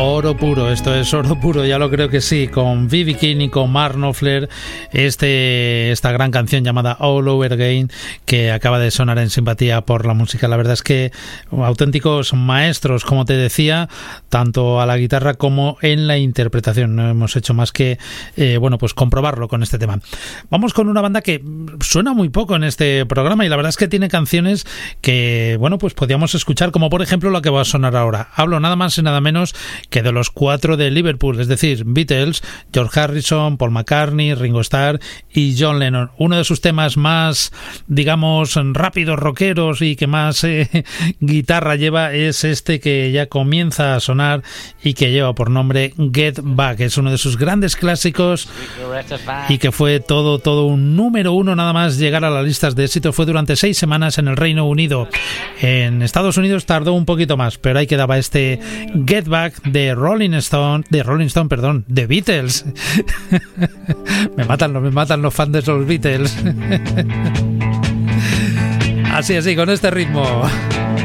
Oro puro, esto es oro puro, ya lo creo que sí, con B.B. King y con Mark Knopfler, esta gran canción llamada All Over Again, que acaba de sonar en Simpatía por la Música. La verdad es que auténticos maestros, como te decía, tanto a la guitarra como en la interpretación. No hemos hecho más que, pues comprobarlo con este tema. Vamos con una banda que suena muy poco en este programa y la verdad es que tiene canciones que, pues podíamos escuchar, como por ejemplo la que va a sonar ahora. Hablo nada más y nada menos que de los 4 de Liverpool, es decir, Beatles, George Harrison, Paul McCartney, Ringo Starr y John Lennon. Uno de sus temas más, digamos, rápidos, rockeros y que más guitarra lleva es este que ya comienza a sonar y que lleva por nombre Get Back. Es uno de sus grandes clásicos y que fue todo un número 1 nada más llegar a las listas de éxito. Fue durante 6 semanas en el Reino Unido. En Estados Unidos tardó un poquito más, pero ahí quedaba este Get Back de The Beatles. me matan los fans de los Beatles. Así, con este ritmo.